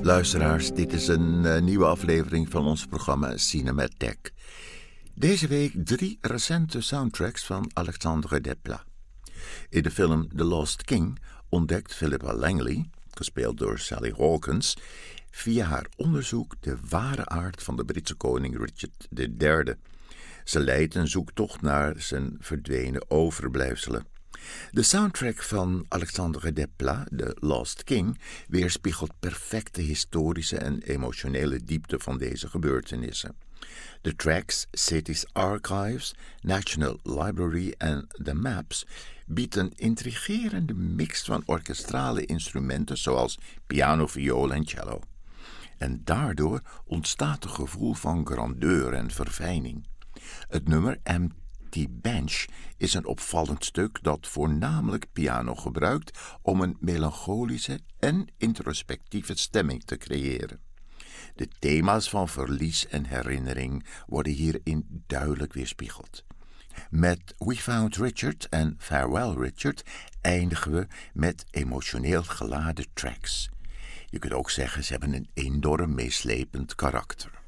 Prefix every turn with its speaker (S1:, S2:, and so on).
S1: Luisteraars, dit is een nieuwe aflevering van ons programma Cinematheek. Deze week 3 recente soundtracks van Alexandre Desplat. In de film The Lost King ontdekt Philippa Langley, gespeeld door Sally Hawkins, via haar onderzoek de ware aard van de Britse koning Richard III. Ze leidt een zoektocht naar zijn verdwenen overblijfselen. De soundtrack van Alexandre Desplat, The Lost King, weerspiegelt perfect de historische en emotionele diepte van deze gebeurtenissen. De tracks Cities Archives, National Library en The Maps biedt een intrigerende mix van orkestrale instrumenten zoals piano, viool en cello. En daardoor ontstaat een gevoel van grandeur en verfijning. Het nummer Empty Bench is een opvallend stuk dat voornamelijk piano gebruikt om een melancholische en introspectieve stemming te creëren. De thema's van verlies en herinnering worden hierin duidelijk weerspiegeld. Met We Found Richard en Farewell Richard eindigen we met emotioneel geladen tracks. Je kunt ook zeggen, ze hebben een enorm meeslepend karakter.